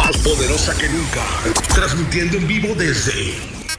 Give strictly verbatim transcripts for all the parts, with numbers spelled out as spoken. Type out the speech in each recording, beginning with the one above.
Más poderosa que nunca. Transmitiendo en vivo desde...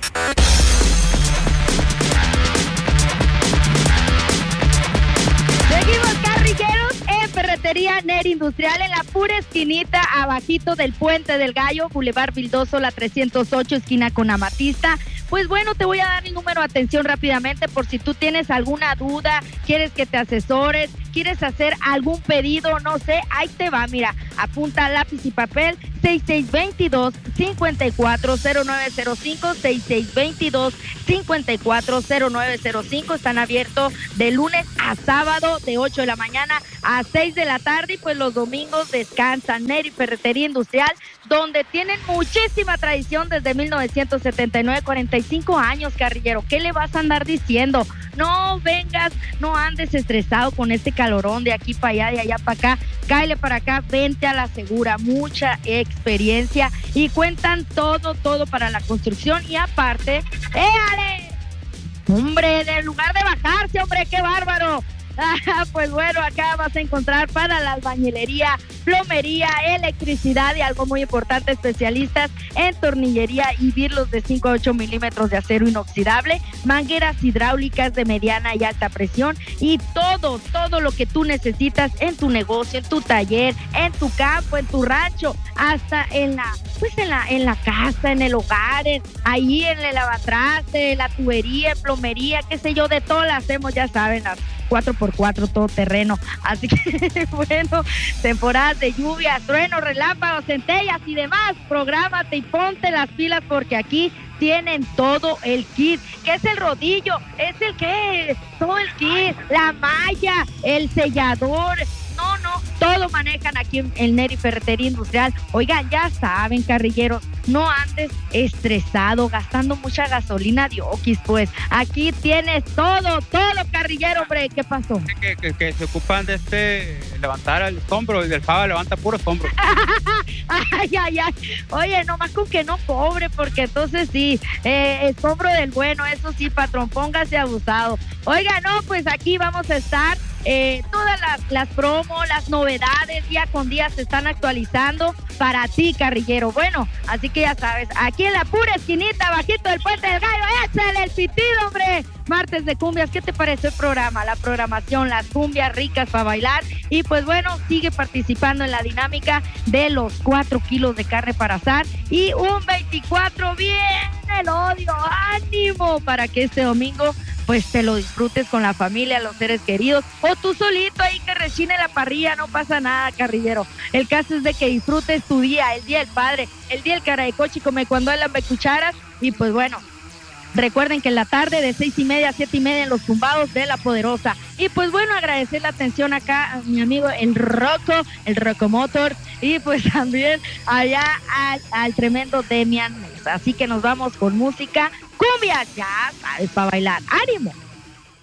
Seguimos, carrilleros, en Ferretería Neri Industrial, en la pura esquinita, abajito del Puente del Gallo, Boulevard Vildoso, la trescientos ocho, esquina con Amatista. Pues bueno, te voy a dar mi número de atención rápidamente por si tú tienes alguna duda, quieres que te asesores, quieres hacer algún pedido, no sé, ahí te va, mira, apunta lápiz y papel, seis seis dos dos, cinco cuatro cero nueve cero cinco, seis seis dos dos, cinco cuatro cero nueve cero cinco, están abiertos de lunes a sábado, de ocho de la mañana a seis de la tarde, y pues los domingos descansan. Neri Ferretería Industrial, donde tienen muchísima tradición desde mil novecientos setenta y nueve, cuarenta y cinco años, carrillero. ¿Qué le vas a andar diciendo? No vengas, no andes estresado con este calorón de aquí para allá, de allá para acá. Cáele para acá, vente a la segura, mucha experiencia y cuentan todo, todo para la construcción. Y aparte, ¡éale! Hombre, en lugar de bajarse, hombre, qué bárbaro. Ah, pues bueno, acá vas a encontrar para la albañilería, plomería, electricidad y algo muy importante, especialistas en tornillería y birlos de cinco a ocho milímetros de acero inoxidable, mangueras hidráulicas de mediana y alta presión y todo, todo lo que tú necesitas en tu negocio, en tu taller, en tu campo, en tu rancho, hasta en la, pues en la, en la casa, en el hogar, en, ahí en el lavatraste, la tubería, plomería, qué sé yo, de todo lo hacemos, ya saben, las cuatro por cuatro todo terreno. Así que bueno, temporadas de lluvia, truenos, relámpagos, centellas y demás, prográmate y ponte las pilas porque aquí tienen todo el kit. ¿Qué es el rodillo? ¿Es el qué? Todo el kit, la malla, el sellador. No, no, todo manejan aquí en el Neri Ferretería Industrial. Oigan, ya saben, carrilleros, no andes estresado, gastando mucha gasolina de oquis, pues. Aquí tienes todo, todo, carrillero, hombre. ¿Qué pasó? Que, que, que se ocupan de este, levantar el escombro, y del Faba levanta puro escombro. Ay, ay, ay. Oye, nomás con que no cobre, porque entonces sí, eh, escombro del bueno, eso sí, patrón, póngase abusado. Oiga, no, pues aquí vamos a estar. Eh, todas las, las promos, las novedades, día con día se están actualizando para ti, carrillero. Bueno, así que ya sabes, aquí en la pura esquinita, bajito del Puente del Gallo, échale el pitido, hombre. Martes de cumbias, ¿qué te pareció el programa? La programación, las cumbias ricas para bailar. Y pues bueno, sigue participando en la dinámica de los cuatro kilos de carne para asar y un veinticuatro bien el odio, ánimo, para que este domingo pues te lo disfrutes con la familia, los seres queridos, o tú solito ahí que rechine la parrilla, no pasa nada, carrillero. El caso es de que disfrutes tu día, el día del padre, el día del cara de coche, come cuando él me cucharas, y pues bueno, recuerden que en la tarde de seis y media a siete y media en los tumbados de La Poderosa. Y pues bueno, agradecer la atención acá a mi amigo el Rocco, el Rocomotor, y pues también allá al, al tremendo Demian Mesa. Así que nos vamos con música cumbia, ya sabes, para bailar. ¡Ánimo!